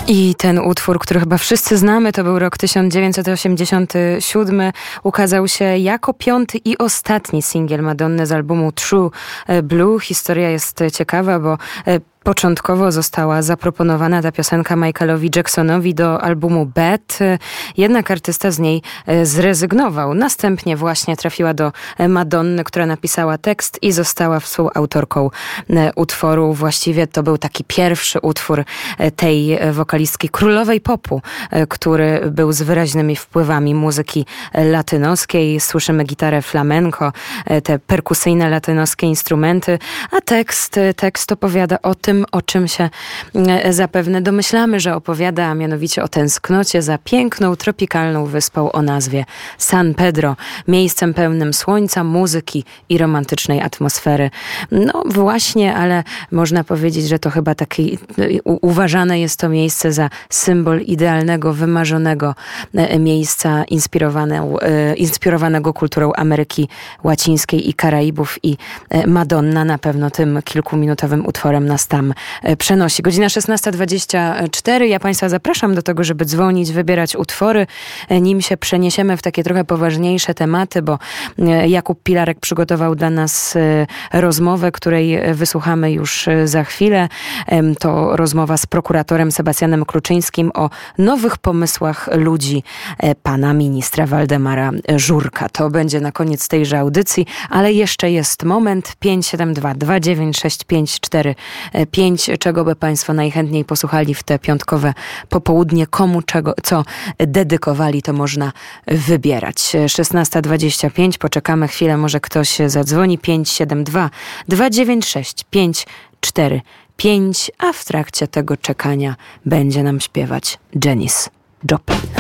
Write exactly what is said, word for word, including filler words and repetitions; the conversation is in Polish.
I ten utwór, który chyba wszyscy znamy, to był rok tysiąc dziewięćset osiemdziesiąty siódmy. Ukazał się jako piąty i ostatni singiel Madonny z albumu True Blue. Historia jest ciekawa, bo początkowo została zaproponowana ta piosenka Michaelowi Jacksonowi do albumu Bad, jednak artysta z niej zrezygnował. Następnie właśnie trafiła do Madonny, która napisała tekst i została współautorką utworu. Właściwie to był taki pierwszy utwór tej wokalistki królowej popu, który był z wyraźnymi wpływami muzyki latynoskiej. Słyszymy gitarę flamenco, te perkusyjne latynoskie instrumenty, a tekst, tekst opowiada o tym, o czym się zapewne domyślamy, że opowiada, a mianowicie o tęsknocie za piękną, tropikalną wyspą o nazwie San Pedro, miejscem pełnym słońca, muzyki i romantycznej atmosfery. No właśnie, ale można powiedzieć, że to chyba taki, uważane jest to miejsce za symbol idealnego, wymarzonego miejsca inspirowanego, inspirowanego kulturą Ameryki Łacińskiej i Karaibów, i Madonna na pewno tym kilkuminutowym utworem nas tam przenosi. Godzina szesnasta dwadzieścia cztery. Ja Państwa zapraszam do tego, żeby dzwonić, wybierać utwory. Nim się przeniesiemy w takie trochę poważniejsze tematy, bo Jakub Pilarek przygotował dla nas rozmowę, której wysłuchamy już za chwilę. To rozmowa z prokuratorem Sebastianem Kluczyńskim o nowych pomysłach ludzi pana ministra Waldemara Żurka. To będzie na koniec tejże audycji, ale jeszcze jest moment. pięć siedem dwa dwa dziewięć sześć pięć cztery pięć, czego by Państwo najchętniej posłuchali w te piątkowe popołudnie, komu czego, co dedykowali, to można wybierać. szesnasta dwadzieścia pięć, poczekamy chwilę, może ktoś zadzwoni. Pięć siedem dwa dwa dziewięć sześć pięć cztery pięć, a w trakcie tego czekania będzie nam śpiewać Janis Joplin.